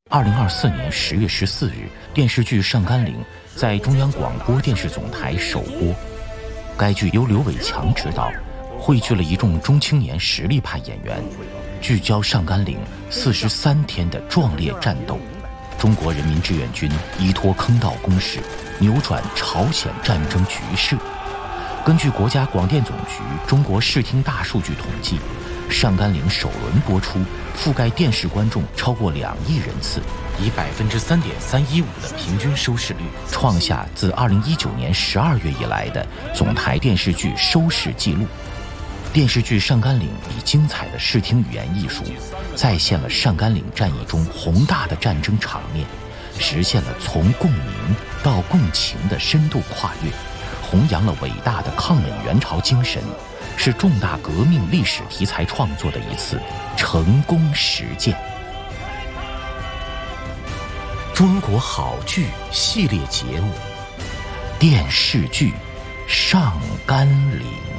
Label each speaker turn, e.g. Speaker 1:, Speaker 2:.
Speaker 1: 2024年10月14日，电视剧《上甘岭》在中央广播电视总台首播。该剧由刘伟强执导，汇聚了一众中青年实力派演员，聚焦上甘岭43天的壮烈战斗。中国人民志愿军依托坑道攻势，扭转朝鲜战争局势。根据国家广电总局中国视听大数据统计，上甘岭首轮播出，覆盖电视观众超过2亿人次，以3.315%的平均收视率，创下自2019年12月以来的总台电视剧收视纪录。电视剧《上甘岭》以精彩的视听语言艺术，再现了上甘岭战役中宏大的战争场面，实现了从共鸣到共情的深度跨越，弘扬了伟大的抗美援朝精神，是重大革命历史题材创作的一次成功实践。
Speaker 2: 中国好剧系列节目，
Speaker 1: 电视剧《上甘岭》。